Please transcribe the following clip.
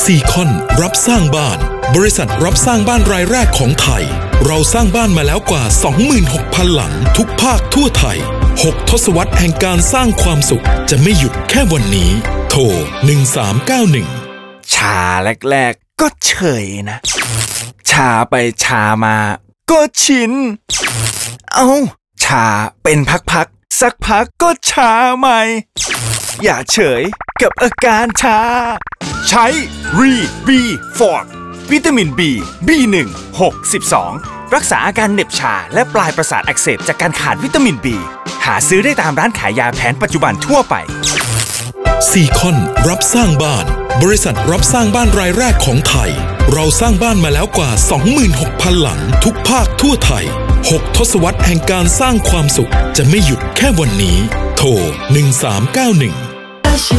ซีคอนรับสร้างบ้านบริษัทรับสร้างบ้านรายแรกของไทยเราสร้างบ้านมาแล้วกว่า 26,000 หลังทุกภาคทั่วไทย6 ทศวรรษแห่งการสร้างความสุขจะไม่หยุดแค่วันนี้โทร1391 ชาแรกๆก็เฉยนะชาไปชามาก็ชินชาเป็นพักๆสักพักก็ชาใหม่อย่าเฉยกับอาการชาใช้รีบีฟอร์วิตามิน B B1 6 12รักษาอาการเหน็บชาและปลายประสาทอักเสบจากการขาดวิตามิน B หาซื้อได้ตามร้านขายยาแผนปัจจุบันทั่วไปซีคอนรับสร้างบ้านบริษัทรับสร้างบ้านรายแรกของไทยเราสร้างบ้านมาแล้วกว่า 26,000 หลังทุกภาคทั่วไทย6 ทศวรรษแห่งการสร้างความสุขจะไม่หยุดแค่วันนี้โทร1391